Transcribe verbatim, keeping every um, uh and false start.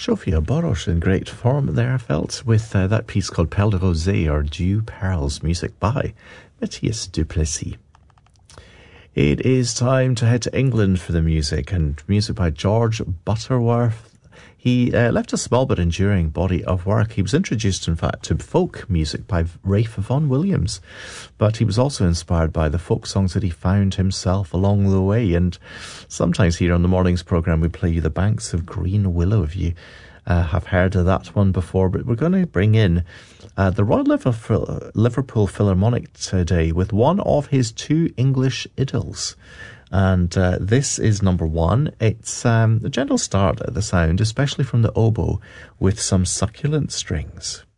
Sophia Boros in great form there, I felt, with uh, that piece called Perle de Rosée, or Dew Pearls, music by Matthias Duplessis. It is time to head to England for the music, and music by George Butterworth. He uh, left a small but enduring body of work. He was introduced, in fact, to folk music by Ralph Vaughan Williams, but he was also inspired by the folk songs that he found himself along the way. And sometimes here on the morning's programme we play you The Banks of Green Willow, if you uh, have heard of that one before. But we're going to bring in uh, the Royal Liverpool Philharmonic today with one of his two English idols. And uh, this is number one. It's um, a gentle start at the sound, especially from the oboe, with some succulent strings.